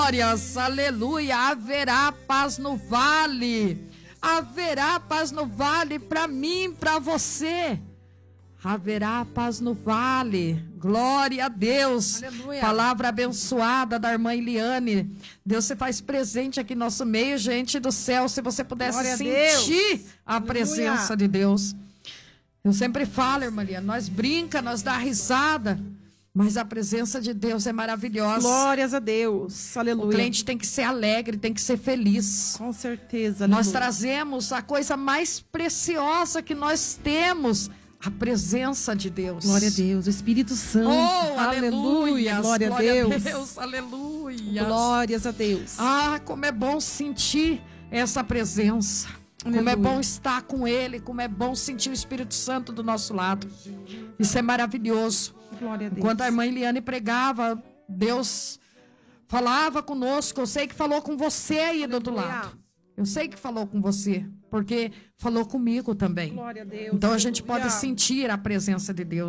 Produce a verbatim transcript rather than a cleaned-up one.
Glórias, aleluia. Haverá paz no vale. Haverá paz no vale para mim, para você. Haverá paz no vale. Glória a Deus. Aleluia. Palavra abençoada da irmã Eliane. Deus se faz presente aqui no nosso meio, gente do céu. Se você pudesse Glória a sentir Deus. a Aleluia. presença de Deus. Eu sempre falo, irmã Eliane, nós brinca, nós dá risada, mas a presença de Deus é maravilhosa. Glórias a Deus. Aleluia. O cliente tem que ser alegre, tem que ser feliz. Com certeza. Nós aleluia. trazemos a coisa mais preciosa que nós temos, a presença de Deus. Glória a Deus. O Espírito Santo. Oh, aleluia. aleluia. Glória, Glória a Deus. a Deus. Aleluia. Glórias a Deus. Ah, como é bom sentir essa presença. Como Aleluia. é bom estar com Ele. Como é bom sentir o Espírito Santo do nosso lado. Isso é maravilhoso. Glória a Deus. Enquanto a irmã Eliane pregava, Deus falava conosco. Eu sei que falou com você aí do outro Aleluia. lado. Eu sei que falou com você, porque falou comigo também. Glória a Deus. Então a gente Aleluia. pode sentir a presença de Deus.